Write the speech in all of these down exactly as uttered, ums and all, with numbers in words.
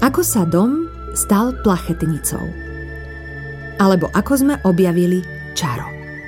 Ako sa dom stal plachetnicou. Alebo ako sme objavili čaro.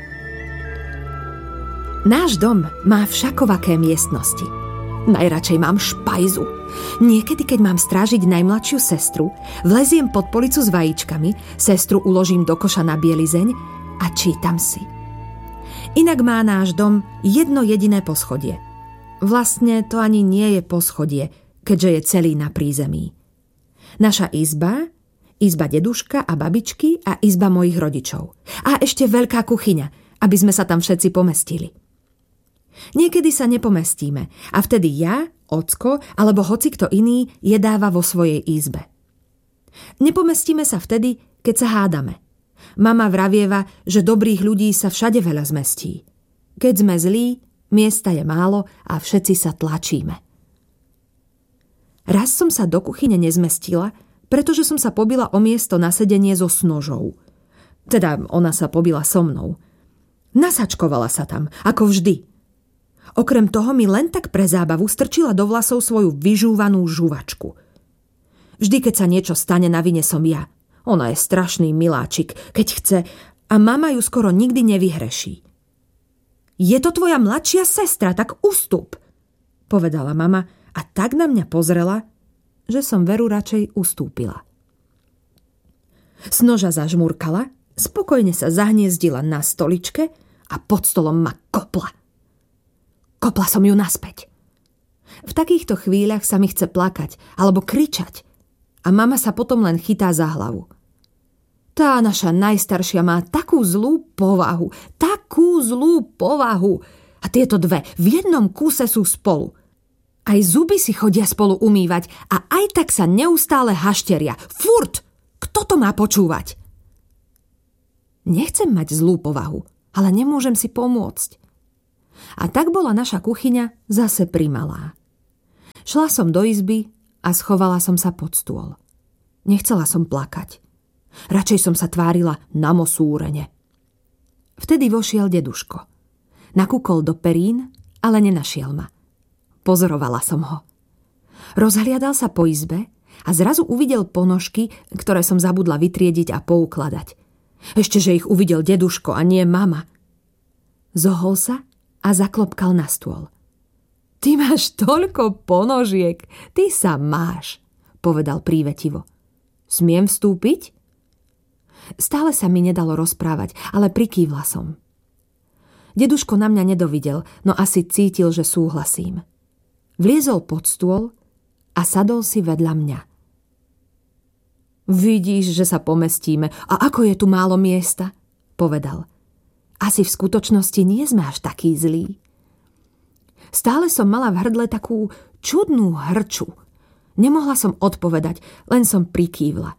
Náš dom má všakovaké miestnosti. Najradšej mám špajzu. Niekedy, keď mám strážiť najmladšiu sestru, vleziem pod policu s vajíčkami, sestru uložím do koša na bielizeň a čítam si. Inak má náš dom jedno jediné poschodie. Vlastne to ani nie je poschodie, keďže je celý na prízemí. Naša izba, izba deduška a babičky a izba mojich rodičov. A ešte veľká kuchyňa, aby sme sa tam všetci pomestili. Niekedy sa nepomestíme a vtedy ja, ocko alebo hocikto iný jedáva vo svojej izbe. Nepomestíme sa vtedy, keď sa hádame. Mama vravieva, že dobrých ľudí sa všade veľa zmestí. Keď sme zlí, miesta je málo a všetci sa tlačíme. Raz som sa do kuchyne nezmestila, pretože som sa pobila o miesto na sedenie so Snožou. Teda ona sa pobila so mnou. Nasačkovala sa tam, ako vždy. Okrem toho mi len tak pre zábavu strčila do vlasov svoju vyžúvanú žuvačku. Vždy, keď sa niečo stane, na vine som ja. Ona je strašný miláčik, keď chce, a mama ju skoro nikdy nevyhreší. Je to tvoja mladšia sestra, tak ustup, povedala mama a tak na mňa pozrela, že som veru radšej ustúpila. Snoža zažmurkala, spokojne sa zahniezdila na stoličke a pod stolom ma kopla. Kopla som ju naspäť. V takýchto chvíľach sa mi chce plakať alebo kričať a mama sa potom len chytá za hlavu. Tá naša najstaršia má takú zlú povahu, takú zlú povahu. A tieto dve v jednom kúse sú spolu. Aj zuby si chodia spolu umývať a aj tak sa neustále hašteria. Furt! Kto to má počúvať? Nechcem mať zlú povahu, ale nemôžem si pomôcť. A tak bola naša kuchyňa zase primalá. Šla som do izby a schovala som sa pod stôl. Nechcela som plakať. Radšej som sa tvárila na mosúrene. Vtedy vošiel deduško. Nakúkol do perín, ale nenašiel ma. Pozorovala som ho. Rozhliadal sa po izbe a zrazu uvidel ponožky, ktoré som zabudla vytriediť a poukladať. Ešte, že ich uvidel deduško a nie mama. Zohol sa a zaklopkal na stôl. Ty máš toľko ponožiek, ty sa máš, povedal prívetivo. Smiem vstúpiť? Stále sa mi nedalo rozprávať, ale prikývla som. Deduško na mňa nedovidel, no asi cítil, že súhlasím. Vliezol pod stôl a sadol si vedľa mňa. Vidíš, že sa pomestíme a ako je tu málo miesta, povedal. Asi v skutočnosti nie sme až taký zlý. Stále som mala v hrdle takú čudnú hrču. Nemohla som odpovedať, len som prikývla.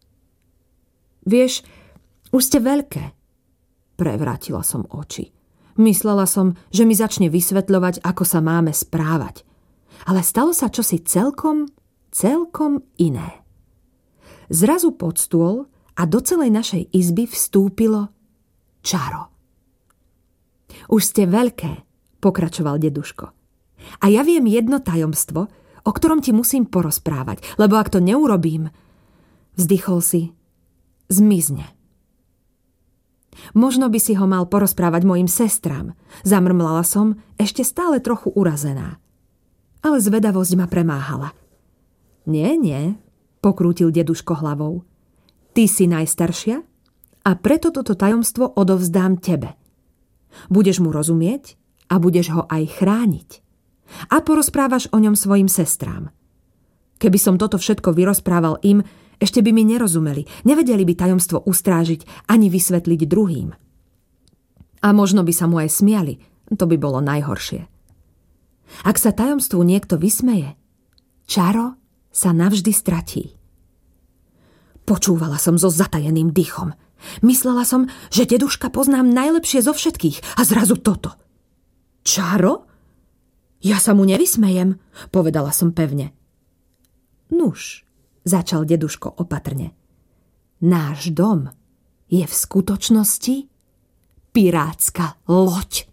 Vieš, už ste veľké. Prevrátila som oči. Myslela som, že mi začne vysvetľovať, ako sa máme správať. Ale stalo sa čosi celkom, celkom iné. Zrazu pod stôl a do celej našej izby vstúpilo čaro. Už ste veľké, pokračoval deduško. A ja viem jedno tajomstvo, o ktorom ti musím porozprávať, lebo ak to neurobím, vzdychol si, zmizne. Možno by si ho mal porozprávať mojim sestrám, zamrmlala som, ešte stále trochu urazená. Ale zvedavosť ma premáhala. Nie, nie, pokrútil deduško hlavou. Ty si najstaršia a preto toto tajomstvo odovzdám tebe. Budeš mu rozumieť a budeš ho aj chrániť. A porozprávaš o ňom svojim sestrám. Keby som toto všetko vyrozprával im, ešte by mi nerozumeli, nevedeli by tajomstvo ustrážiť ani vysvetliť druhým. A možno by sa mu aj smiali, to by bolo najhoršie. Ak sa tajomstvu niekto vysmeje, čaro sa navždy stratí. Počúvala som so zatajeným dýchom. Myslela som, že deduška poznám najlepšie zo všetkých a zrazu toto. Čaro? Ja sa mu nevysmejem, povedala som pevne. Nuž, začal deduško opatrne. Náš dom je v skutočnosti pirátska loď.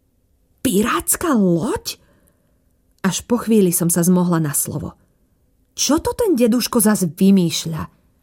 Pirátska loď? Až po chvíli som sa zmohla na slovo. Čo to ten deduško zas vymýšľa?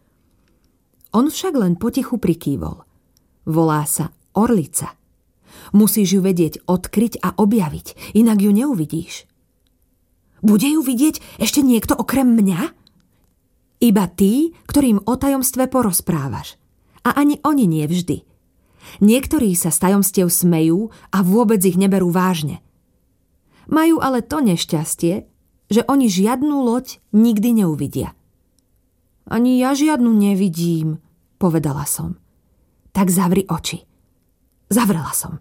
On však len potichu prikývol. Volá sa orlica. Musíš ju vedieť odkryť a objaviť, inak ju neuvidíš. Bude ju vidieť ešte niekto okrem mňa? Iba tí, ktorým o tajomstve porozprávaš. A ani oni nie vždy. Niektorí sa z tajomstiev smejú a vôbec ich neberú vážne. Majú ale to nešťastie, že oni žiadnu loď nikdy neuvidia. Ani ja žiadnu nevidím, povedala som. Tak zavri oči. Zavrela som.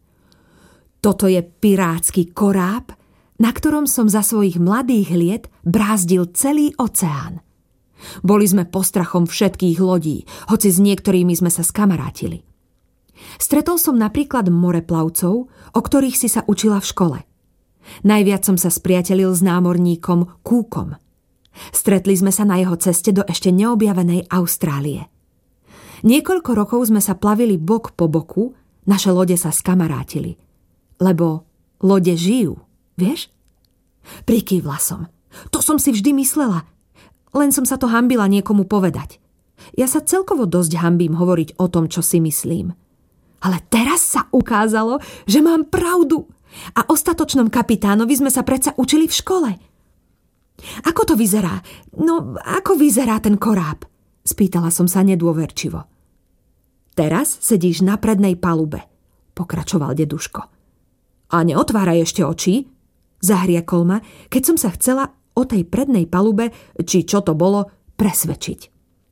Toto je pirátsky koráb, na ktorom som za svojich mladých liet brázdil celý oceán. Boli sme postrachom všetkých lodí, hoci s niektorými sme sa skamarátili. Stretol som napríklad moreplavcov, o ktorých si sa učila v škole. Najviac som sa spriatelil s námorníkom Cookom. Stretli sme sa na jeho ceste do ešte neobjavenej Austrálie. Niekoľko rokov sme sa plavili bok po boku, naše lode sa skamarátili. Lebo lode žijú, vieš? Prikývla som. To som si vždy myslela. Len som sa to hanbila niekomu povedať. Ja sa celkovo dosť hanbím hovoriť o tom, čo si myslím. Ale teraz sa ukázalo, že mám pravdu. A ostatočnom kapitánovi sme sa predsa učili v škole. Ako to vyzerá? No, ako vyzerá ten koráb? Spýtala som sa nedôverčivo. Teraz sedíš na prednej palube, pokračoval deduško. A neotváraj ešte oči, zahriekol ma, keď som sa chcela o tej prednej palube, či čo to bolo, presvedčiť.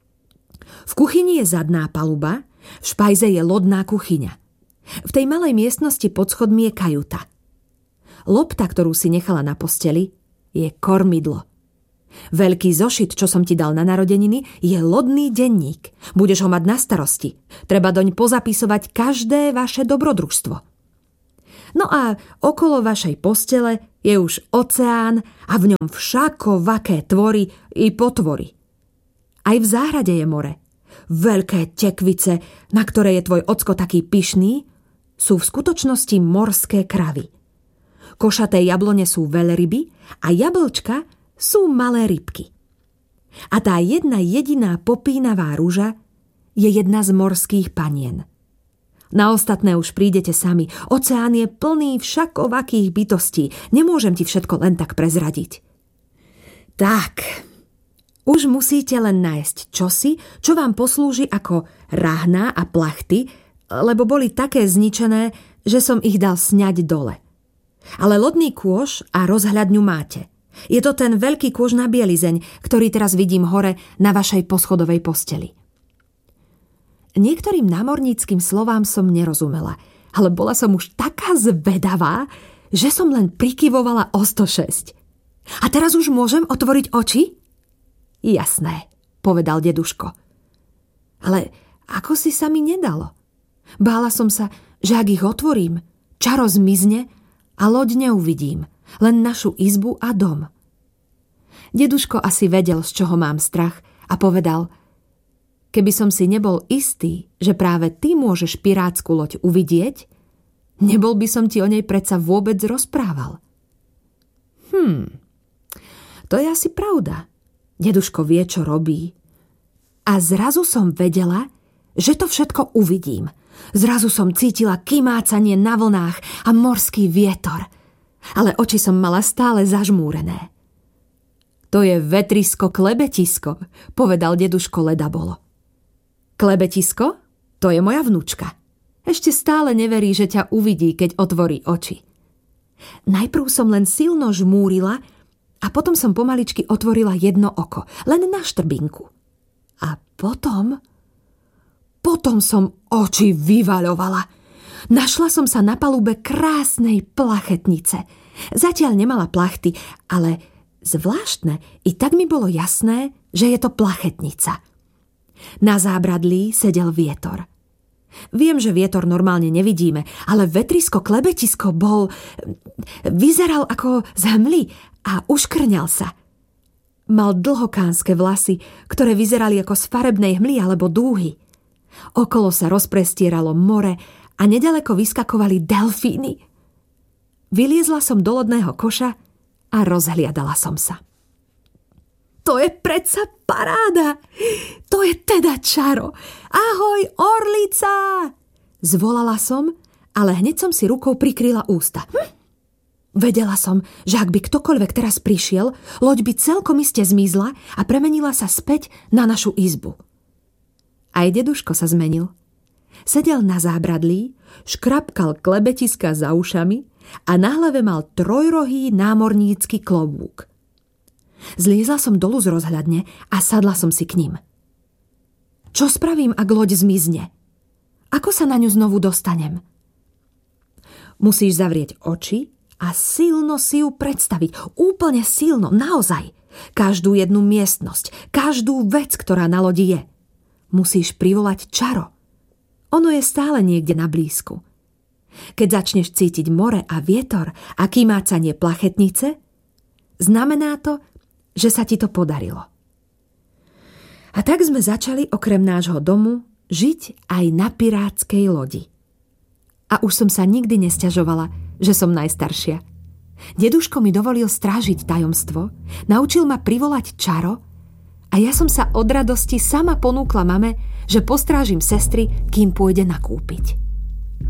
V kuchyni je zadná paluba, v špajze je lodná kuchyňa. V tej malej miestnosti pod schodmi je kajuta. Lopta, ktorú si nechala na posteli, je kormidlo. Veľký zošit, čo som ti dal na narodeniny, je lodný denník. Budeš ho mať na starosti. Treba doň pozapisovať každé vaše dobrodružstvo. No a okolo vašej postele je už oceán a v ňom všakovaké tvory i potvory. Aj v záhrade je more. Veľké tekvice, na ktoré je tvoj ocko taký pyšný, sú v skutočnosti morské kravy. Košaté jablone sú veľryby a jablčka sú malé rybky. A tá jedna jediná popínavá ruža je jedna z morských panien. Na ostatné už prídete sami. Oceán je plný všakovakých bytostí. Nemôžem ti všetko len tak prezradiť. Tak, už musíte len nájsť čosi, čo vám poslúži ako rahná a plachty, lebo boli také zničené, že som ich dal sňať dole. Ale lodný kôš a rozhľadňu máte. Je to ten veľký kôš na bielizeň, ktorý teraz vidím hore na vašej poschodovej posteli. Niektorým námorníckym slovám som nerozumela, ale bola som už taká zvedavá, že som len prikyvovala o sto šesť. A teraz už môžem otvoriť oči? Jasné, povedal deduško. Ale ako si sa mi nedalo? Bála som sa, že ak ich otvorím, čaro zmizne a loď neuvidím, len našu izbu a dom. Deduško asi vedel, z čoho mám strach a povedal: keby som si nebol istý, že práve ty môžeš pirátsku loď uvidieť, nebol by som ti o nej predsa vôbec rozprával. Hm, to je asi pravda. Deduško vie, čo robí. A zrazu som vedela, že to všetko uvidím. Zrazu som cítila kymácanie na vlnách a morský vietor. Ale oči som mala stále zažmúrené. To je vetrisko klebetisko, povedal deduško ledabolo. Klebetisko? To je moja vnúčka. Ešte stále neverí, že ťa uvidí, keď otvorí oči. Najprv som len silno žmúrila a potom som pomaličky otvorila jedno oko, len na štrbinku. A potom... Potom som oči vyvaľovala. Našla som sa na palube krásnej plachetnice. Zatiaľ nemala plachty, ale zvláštne, i tak mi bolo jasné, že je to plachetnica. Na zábradlí sedel vietor. Viem, že vietor normálne nevidíme, ale vetrisko klebetisko bol... Vyzeral ako z hmly a uškrňal sa. Mal dlhokánske vlasy, ktoré vyzerali ako z farebnej hmly alebo dúhy. Okolo sa rozprestieralo more a nedaleko vyskakovali delfíny. Vyliezla som do lodného koša a rozhliadala som sa. To je predsa paráda. To je teda čaro. Ahoj, orlica! Zvolala som, ale hneď som si rukou prikryla ústa. Hm? Vedela som, že ak by ktokoľvek teraz prišiel, loď by celkom iste zmizla a premenila sa späť na našu izbu. Aj deduško sa zmenil. Sedel na zábradlí, škrapkal klebetiska za ušami a na hlave mal trojrohý námornícky klobúk. Zliezla som dolu z rozhľadne a sadla som si k ním. Čo spravím, ak loď zmizne? Ako sa na ňu znovu dostanem? Musíš zavrieť oči a silno si ju predstaviť. Úplne silno, naozaj. Každú jednu miestnosť, každú vec, ktorá na lodi je. Musíš privolať čaro. Ono je stále niekde na blízku. Keď začneš cítiť more a vietor a kýmácanie plachetnice, znamená to, že sa ti to podarilo. A tak sme začali okrem nášho domu žiť aj na pirátskej lodi. A už som sa nikdy nesťažovala, že som najstaršia. Deduško mi dovolil strážiť tajomstvo, naučil ma privolať čaro a ja som sa od radosti sama ponúkla mame, že postrážim sestry, kým pôjde nakúpiť.